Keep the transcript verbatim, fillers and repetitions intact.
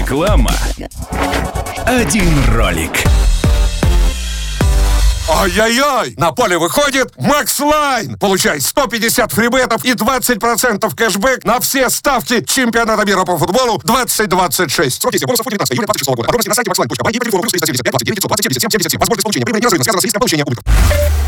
Реклама. Один ролик. Ай-яй-яй! На поле выходит Макс Лайн! Получай сто пятьдесят фрибетов и двадцать процентов кэшбэк на все ставки чемпионата мира по футболу двадцать двадцать шесть. Сроки действия бонусов от девятнадцатого июля двадцать шестого года. Подробности на сайте макслайн точка бай и по телефону плюс триста семьдесят пять двадцать девять девятьсот двадцать семьдесят семь семьдесят семь. Возможность получения прибыли не разовена, связана с риском получения убытков.